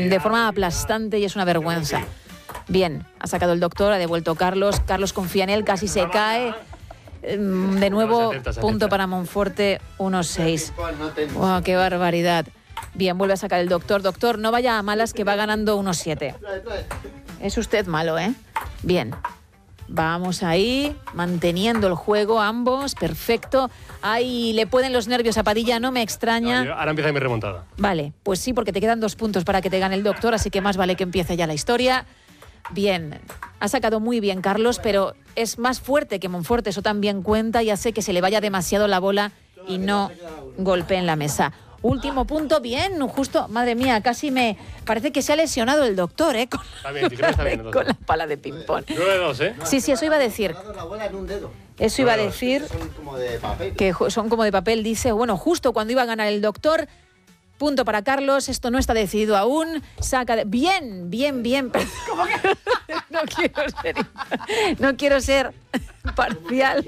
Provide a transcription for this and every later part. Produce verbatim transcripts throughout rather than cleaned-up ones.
de forma aplastante y es una vergüenza. Bien, ha sacado el doctor, ha devuelto Carlos. Carlos confía en él, casi se cae. De nuevo, punto para Monforte, uno seis. ¡Wow, qué barbaridad! Bien, vuelve a sacar el doctor. Doctor, no vaya a malas, que va ganando uno siete. Es usted malo, ¿eh? Bien. Vamos ahí, manteniendo el juego ambos, perfecto. Ahí le pueden los nervios a Padilla, no me extraña. No, ahora empieza mi remontada. Vale, pues sí, porque te quedan dos puntos para que te gane el doctor, así que más vale que empiece ya la historia. Bien, ha sacado muy bien Carlos, pero es más fuerte que Monforte, eso también cuenta y hace que se le vaya demasiado la bola y no golpee en la mesa. Último punto, bien, justo, madre mía, casi me... Parece que se ha lesionado el doctor, ¿eh? Con, está bien, la, está bien, con la pala de ping-pong. nueve dos, ¿eh? Sí, sí, eso iba a decir. Eso iba a decir que son como de papel, dice, bueno, justo cuando iba a ganar el doctor... Punto para Carlos, esto no está decidido aún. Saca de... Bien, bien, bien. ¿Cómo que? No quiero ser, no quiero ser parcial.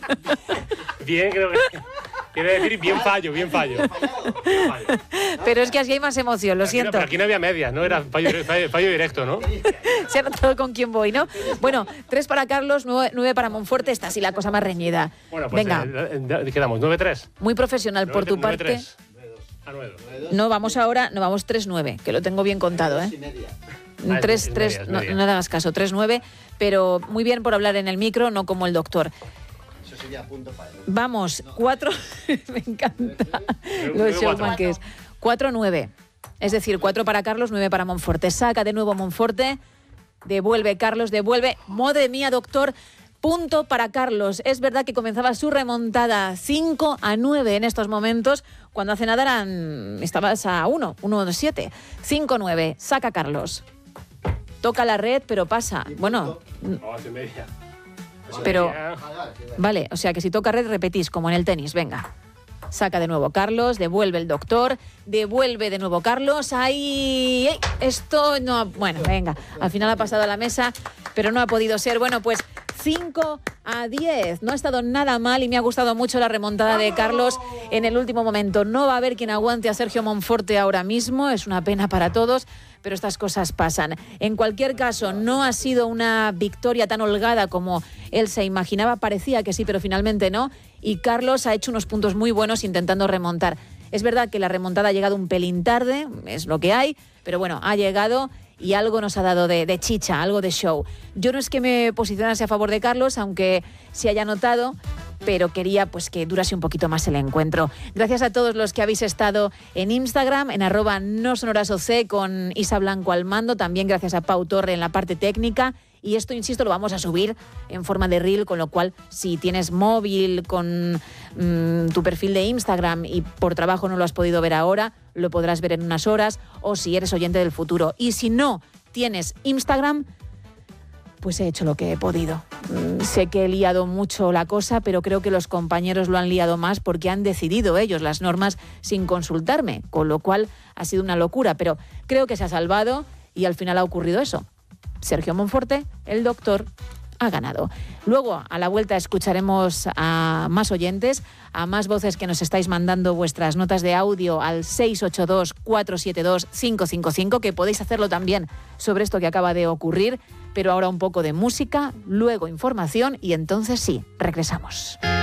Bien, creo que... Quiere decir bien fallo, bien fallo. Bien fallo. Pero es que así hay más emoción, lo aquí siento. No, pero aquí no había medias, ¿no? Era fallo, fallo, fallo directo, ¿no? Se ha notado con quién voy, ¿no? Bueno, tres para Carlos, nueve, nueve para Monforte. Esta sí la cosa más reñida. Bueno, pues venga. Eh, eh, quedamos, nueve tres. Muy profesional por tu parte. nueve tres. No, vamos ahora, no, vamos tres nueve, que lo tengo bien contado, ¿eh? tres tres, no, no le hagas caso, tres nueve, pero muy bien por hablar en el micro, no como el doctor. Eso sería punto para él. Vamos, cuatro, me encanta lo showman que es. cuatro nueve, es decir, cuatro para Carlos, nueve para Monforte. Saca de nuevo Monforte, devuelve Carlos, devuelve, madre mía, doctor. Punto para Carlos. Es verdad que comenzaba su remontada cinco a nueve en estos momentos. Cuando hace nada eran, estabas a uno, uno dos siete. cinco nueve. Saca Carlos. Toca la red, pero pasa. Bueno. Pero, vale, o sea que si toca red repetís, como en el tenis. Venga. Saca de nuevo Carlos, devuelve el doctor, devuelve de nuevo Carlos. Ahí, esto no... Bueno, venga, al final ha pasado a la mesa, pero no ha podido ser. Bueno, pues cinco a diez. No ha estado nada mal y me ha gustado mucho la remontada de Carlos en el último momento. No va a haber quien aguante a Sergio Monforte ahora mismo. Es una pena para todos, pero estas cosas pasan. En cualquier caso, no ha sido una victoria tan holgada como él se imaginaba. Parecía que sí, pero finalmente no. Y Carlos ha hecho unos puntos muy buenos intentando remontar. Es verdad que la remontada ha llegado un pelín tarde, es lo que hay, pero bueno, ha llegado y algo nos ha dado de, de chicha, algo de show. Yo no es que me posicionase a favor de Carlos, aunque se haya notado, pero quería pues que durase un poquito más el encuentro. Gracias a todos los que habéis estado en Instagram, en arroba no sonorasoc, con Isa Blanco al mando, también gracias a Pau Torre en la parte técnica. Y esto, insisto, lo vamos a subir en forma de reel, con lo cual, si tienes móvil con mmm, tu perfil de Instagram y por trabajo no lo has podido ver ahora, lo podrás ver en unas horas, o si eres oyente del futuro. Y si no tienes Instagram, pues he hecho lo que he podido. Mm, sé que he liado mucho la cosa, pero creo que los compañeros lo han liado más porque han decidido ellos las normas sin consultarme, con lo cual ha sido una locura, pero creo que se ha salvado y al final ha ocurrido eso. Sergio Monforte, el doctor, ha ganado. Luego, a la vuelta, escucharemos a más oyentes, a más voces que nos estáis mandando vuestras notas de audio al seis ocho dos, cuatro siete dos, cinco cinco cinco, que podéis hacerlo también sobre esto que acaba de ocurrir, pero ahora un poco de música, luego información y entonces sí, regresamos.